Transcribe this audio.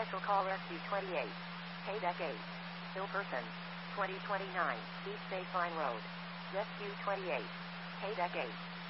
Special call SQ28. Paydeck 8. Ill person. 2029. East Baseline Road. SQ28. Paydeck 8.